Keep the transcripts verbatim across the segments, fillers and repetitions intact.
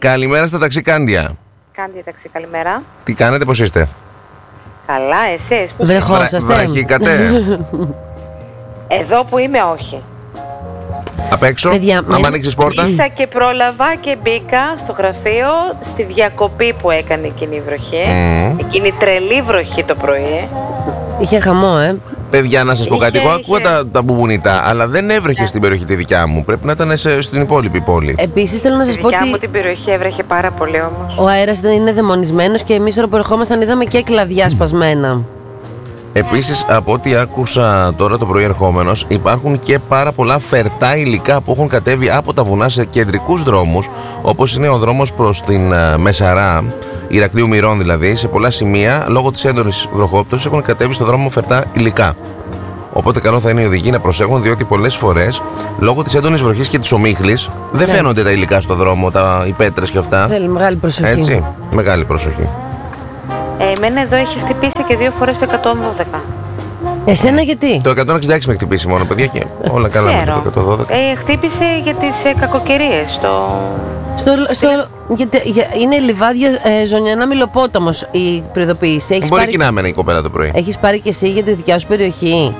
Καλημέρα στα ταξικάντια. Κάντε ταξί, καλημέρα. Τι κάνετε, πώς είστε? Καλά, εσείς? Βρεχόσαστε? Βραχήκατε? Εδώ που είμαι, όχι. Απ' έξω, άμα ανοίξεις πόρτα. Ήρθα και πρόλαβα και μπήκα στο γραφείο στη διακοπή που έκανε εκείνη η βροχή. Mm. Εκείνη η τρελή βροχή το πρωί. Είχε χαμό, ε. Παιδιά, να σας πω κάτι. Εγώ ακούω τα, τα μπουμπουνιτά, αλλά δεν έβρεχε yeah. στην περιοχή τη δικιά μου. Πρέπει να ήταν σε, στην υπόλοιπη πόλη. Επίσης, θέλω να σας πω ότι. Στη δικιά μου την περιοχή έβρεχε πάρα πολύ όμως. Ο αέρας δεν είναι δαιμονισμένος και εμείς όταν προερχόμασταν είδαμε και κλαδιά σπασμένα. Επίσης, από ό,τι άκουσα τώρα το πρωί ερχόμενος, υπάρχουν και πάρα πολλά φερτά υλικά που έχουν κατέβει από τα βουνά σε κεντρικούς δρόμους, όπως είναι ο δρόμος προς την uh, Μεσαρά, Ηρακλείου Μυρών δηλαδή. Σε πολλά σημεία, λόγω της έντονης βροχόπτωσης, έχουν κατέβει στο δρόμο φερτά υλικά. Οπότε, καλό θα είναι οι οδηγοί να προσέχουν, διότι πολλές φορές, λόγω της έντονης βροχής και της ομίχλης, δεν ναι. φαίνονται τα υλικά στο δρόμο, τα, οι πέτρες και αυτά. Θέλει μεγάλη προσοχή. Έτσι, μεγάλη προσοχή. Ε, εμένα εδώ έχει χτυπήσει και δύο φορές το εκατόν δώδεκα. Εσένα γιατί? Το εκατόν εξήντα έξι με χτυπήσει μόνο, παιδιά, και όλα καλά με το εκατόν δώδεκα. Ε, χτύπησε για τις ε, κακοκαιρίες. Το... Στο, στο, γιατί, για, είναι λιβάδια ε, Ζωνιανά Μιλοπόταμος η προειδοποίηση. Έχεις Μπορεί πάρει... και να μένει η κοπέλα το πρωί. Έχεις πάρει και εσύ για τη δικιά σου περιοχή?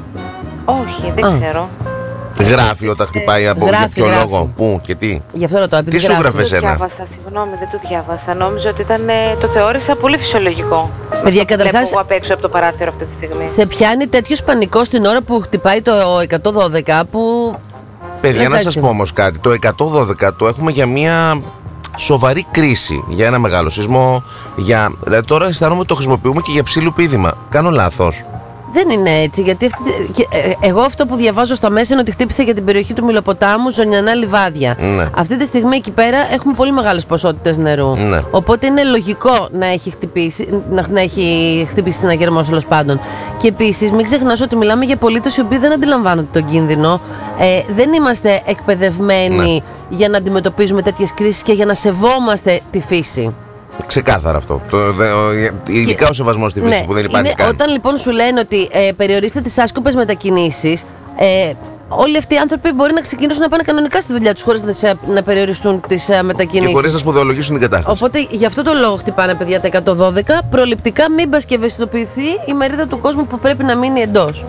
Όχι, δεν Α. ξέρω. Γράφει όταν χτυπάει από γράφει, για ποιο γράφει. λόγο, πού και τι. Γι' αυτό ρωτώ, επειδή Τι σου γράφει. γράφει Δεν το εσένα? διάβασα, συγγνώμη, δεν το διάβασα. Νόμιζα ότι ήταν, ε, το θεώρησα πολύ φυσιολογικό. Παιδιά, καταρχάς, βλέπω εγώ απ' έξω από το παράθυρο αυτή τη στιγμή. σε πιάνει τέτοιος πανικός την ώρα που χτυπάει το εκατόν δώδεκα που... Παιδιά, να έτσι. σας πω όμως κάτι. Το εκατόν δώδεκα το έχουμε για μια σοβαρή κρίση, για ένα μεγάλο σεισμό. Για... Δηλαδή, τώρα αισθάνομαι ότι το χρησιμοποιούμε και για ψήλου πήδημα. Κάνω λάθος? Δεν είναι έτσι, γιατί αυτή, και, ε, εγώ αυτό που διαβάζω στα μέσα είναι ότι χτύπησε για την περιοχή του Μιλοποτάμου Ζωνιανά λιβάδια. Ναι. Αυτή τη στιγμή εκεί πέρα έχουμε πολύ μεγάλες ποσότητες νερού. Ναι. Οπότε είναι λογικό να έχει χτυπήσει, να, να έχει χτυπήσει στην αγερμός τέλος πάντων. Και επίσης μην ξεχνάς ότι μιλάμε για πολίτες οι οποίοι δεν αντιλαμβάνονται τον κίνδυνο. Ε, δεν είμαστε εκπαιδευμένοι ναι. για να αντιμετωπίζουμε τέτοιες κρίσεις και για να σεβόμαστε τη φύση. Ξεκάθαρα αυτό. Το, δε, ο, ειδικά ο σεβασμός στη φύση ναι, που δεν υπάρχει είναι, καν. Όταν λοιπόν σου λένε ότι ε, περιορίστε τις άσκοπες μετακινήσεις, ε, όλοι αυτοί οι άνθρωποι μπορεί να ξεκινήσουν να πάνε κανονικά στη δουλειά τους χωρίς να, να περιοριστούν τις ε, μετακινήσεις. Και χωρίς να σπουδαιολογήσουν την κατάσταση. Οπότε γι' αυτό το λόγο χτυπάνε, παιδιά, τα εκατόν δώδεκα. Προληπτικά μην πας και ευαισθητοποιηθεί η μερίδα του κόσμου που πρέπει να μείνει εντός.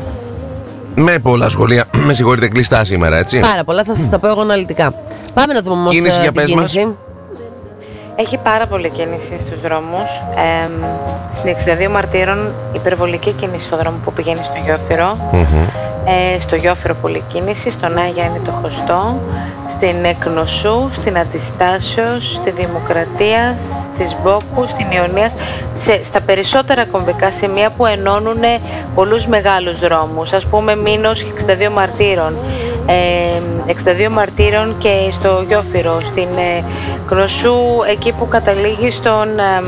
Με πολλά σχολεία, με συγχωρείτε, κλειστά σήμερα, έτσι. Πάρα πολλά, θα σας τα πω εγώ αναλυτικά. Πάμε να δούμε όμως κίνηση, την για πες κίνηση. Μας. Έχει πάρα πολλή κίνηση στους δρόμους. Ε, στην εξήντα δύο Μαρτύρων υπερβολική κίνηση στο δρόμο που πηγαίνει στο Γιόφυρο. Mm-hmm. Ε, στο Γιόφυρο πολλή κίνηση, στον Άγια είναι το Χωστό, στην Εκνοσού, στην Αντιστάσεως, στη Δημοκρατία, στη Σμπόκου, στην Ιωνίας, σε, στα περισσότερα κομβικά σημεία που ενώνουν πολλούς μεγάλους δρόμους. Ας πούμε Μήνος και εξήντα δύο Μαρτύρων. Ε, εξήντα δύο Μαρτύρων και στο Γιόφυρο, στην ε, Κνωσού, εκεί που καταλήγει στον, ε,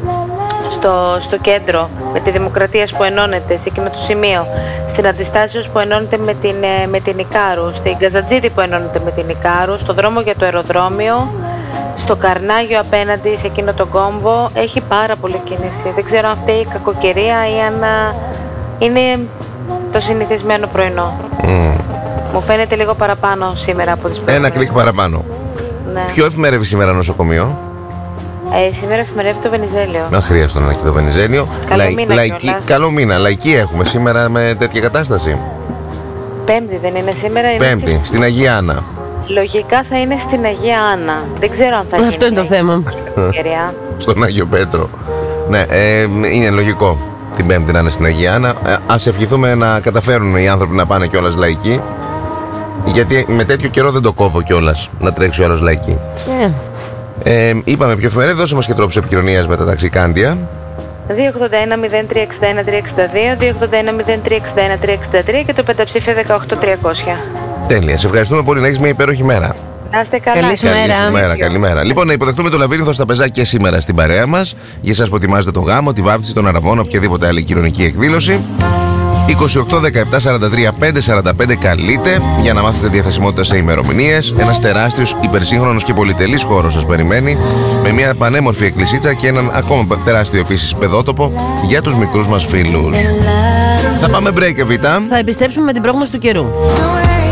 στο, στο κέντρο με τη Δημοκρατία που ενώνεται σε εκείνο το σημείο, στην Αντιστάσεως που ενώνεται με την, ε, με την Ικάρου, στην Καζατζίδη που ενώνεται με την Ικάρου, στο δρόμο για το αεροδρόμιο, στο Καρνάγιο απέναντι σε εκείνο τον κόμβο. Έχει πάρα πολύ κίνηση. Δεν ξέρω αν αυτή η κακοκαιρία ή αν α, είναι το συνηθισμένο πρωινό. Mm. Μου φαίνεται λίγο παραπάνω σήμερα από τις προηγούμενες. Ένα κλικ παραπάνω. Ναι. Ποιο εφημερεύει σήμερα νοσοκομείο? Ε, σήμερα εφημερεύει το Βενιζέλιο. Να χρειάζεται να έχει το Βενιζέλιο. Καλό Λαϊ, μήνα λαϊκή, καλό μήνα. Λαϊκή έχουμε σήμερα με τέτοια κατάσταση. Πέμπτη δεν είναι σήμερα? Είναι Πέμπτη, στη... στην Αγία Άννα. Λογικά θα είναι στην Αγία Άννα. Δεν ξέρω αν θα γίνει. Αυτό είναι το θέμα. Στον Άγιο Πέτρο. Ναι, ε, είναι λογικό την Πέμπτη να είναι στην Αγία Άννα. Ε, ας ευχηθούμε να καταφέρουν οι άνθρωποι να πάνε κιόλας λαϊκοί. Γιατί με τέτοιο καιρό δεν το κόβω κιόλας να τρέξει ο άλλος λαϊκή. Yeah. Ε, είπαμε πιο εφημερίδα, δώσε μας και τρόπους επικοινωνίας με τα ταξικάντια. δύο ογδόντα ένα μηδέν τρία εξήντα ένα τριακόσια εξήντα δύο, δύο ογδόντα ένα μηδέν τρία εξήντα ένα τριακόσια εξήντα τρία και το πενταψήφιο δεκαοκτώ τριακόσια. Τέλεια. Σε ευχαριστούμε πολύ. Να έχεις μια υπέροχη μέρα. Να είστε καλά. Καλή σου μέρα. Καλημέρα, καλημέρα. Λοιπόν, να υποδεχτούμε το Λαβύρινθο στα πεζά και σήμερα στην παρέα μας. Για εσάς που ετοιμάζετε το γάμο, τη βάφτιση, τον αραβών, οποιαδήποτε άλλη κοινωνική εκδήλωση. είκοσι οκτώ δεκαεπτά σαράντα τρία πεντακόσια σαράντα πέντε καλείτε για να μάθετε διαθεσιμότητα σε ημερομηνίες. Ένας τεράστιος, υπερσύγχρονος και πολυτελής χώρος σας περιμένει, με μια πανέμορφη εκκλησίτσα και έναν ακόμα τεράστιο επίσης παιδότοπο για τους μικρούς μας φίλους. Θα πάμε break, Εβίτα. Θα επιστρέψουμε με την πρόγνωση του καιρού.